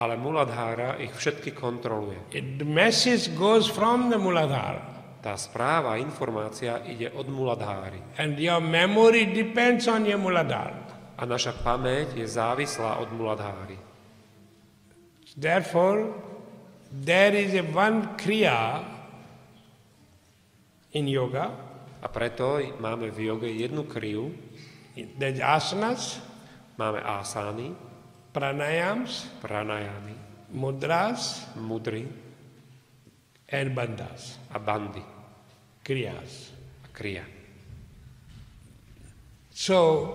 Ale Muladhára ich všetky kontroluje. The message goes from the Muladhara. Tá správa, informácia ide od Muladháry. And your memory depends on your Muladhara. A naša pamäť je závislá od Muladháry. Therefore, there is a one kriya in yoga. A preto máme v joge jednu kriu, There's asanas, máme asány, pranayams, pranayamy, mudras, mudry and bandhas, a bandy kriyas. a kriya. So,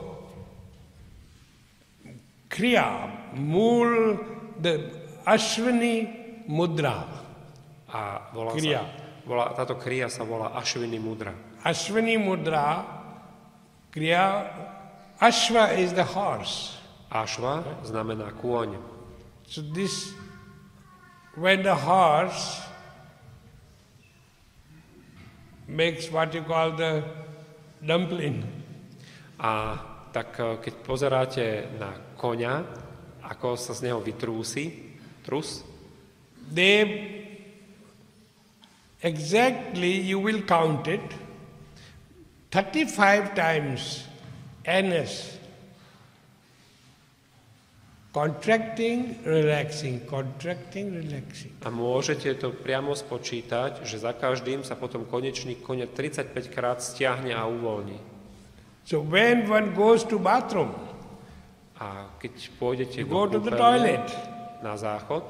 kriya, mool, the Ashwini mudra. A Kriya. táto kriya sa volá Ashwini mudra. Ashwini mudra, kriya, Ashva is the horse. Ashva znamená kôň. So this, when the horse makes what you call the dumpling, A tak keď pozeráte na koňa, ako sa z neho vytrúsi, trus, they exactly, you will count it, 35 times NS, contracting, relaxing, contracting, relaxing. a môžete to priamo spočítať, že za každým sa potom konečník koňa 35 krát stiahne a uvoľní. So when one goes to bathroom, A keď pôjdete you go to the kúpeľne toilet, na záchod,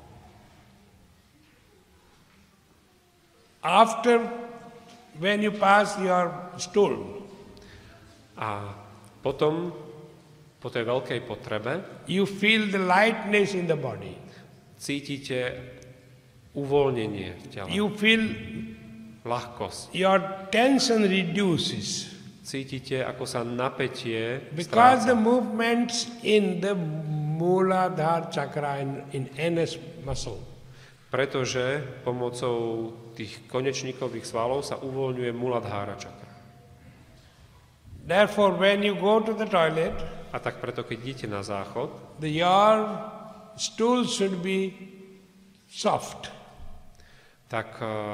after when you pass your stool, a potom po tej veľkej potrebe you feel the lightness in the body. cítite uvoľnenie v tele, You feel ľahkosť. your tension reduces Cítite, ako sa napätie because the stráca. movements in the Muladhara chakra in NS muscle. Pretože pomocou tých konečníkových svalov sa uvoľňuje Muladhára čakra. Therefore, when you go to the toilet, A tak preto, keď idete na záchod, your stool should be soft. tak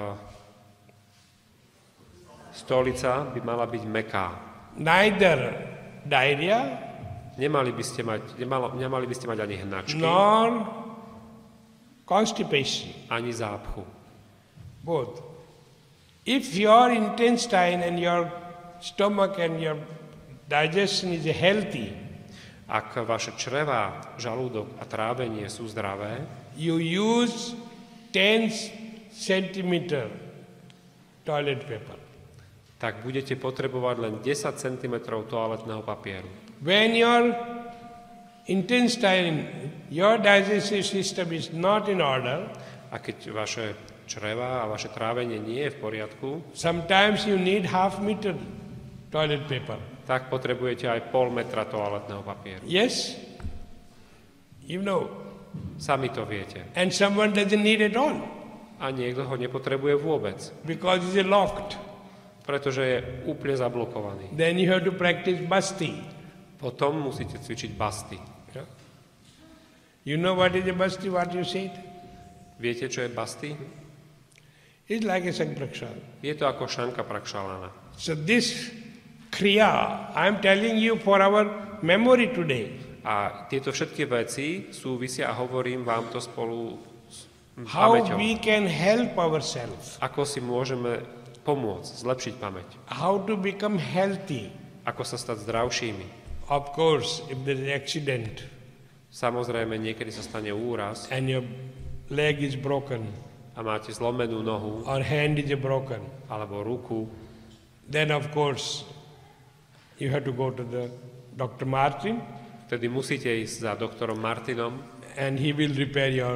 stolica by mala byť mäkká. Neither diarrhea Nemali by ste mať ani hnačky, nor constipation, ani zápchu. both. If your intestine and your stomach and your digestion is healthy, Ak vaše črevá, žalúdok a trávenie sú zdravé, you use 10 centimeter toilet paper. tak budete potrebovať len 10 cm toaletného papieru. When your intestine, your digestive system is not in order, A keď vaše čreva a vaše trávenie nie je v poriadku, sometimes you need half meter toilet paper. tak potrebujete aj pol metra toaletného papieru. Yes? You know. Sami to viete. And someone doesn't need it all A niekto ho nepotrebuje vôbec, because it's locked. pretože je úplne zablokovaný. Then you have to practice basti. Potom musíte cvičiť basty. You know what is a basti, what you said? Viete, čo je basty? It's like a sankrakshal. Je to ako šanka prakšalana. So this kriya, I'm telling you for our memory today. A tieto všetky veci súvisia a hovorím vám to spolu s How pamäťou. we can help ourselves. Ako si môžeme pomôcť, zlepšiť pamäť. How to become healthy. Ako sa stať zdravšími. Of course, if there is accident Samozrejme, niekedy sa stane úraz and your leg is broken a máte zlomenú nohu or hand is broken, alebo ruku, then of course you have to go to the Dr. Martin vtedy musíte ísť za doktorom Martinom and he will repair your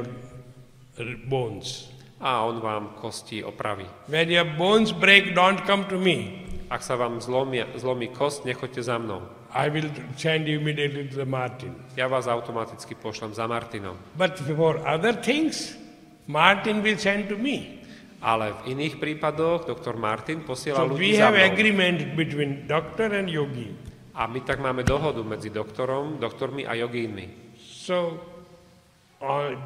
bones. a on vám kosti opraví. When your bones break, don't come to me. Ak sa vám zlomí kost, nechoďte za mnou. I will send you immediately to the Martin. Ja vás automaticky pošlem za Martinom. But for other things, Martin will send to me. Ale v iných prípadoch doktor Martin posiela So ľudí we za have mnou. agreement between doctor and yogi. A my tak máme dohodu medzi doktormi a jogínmi. So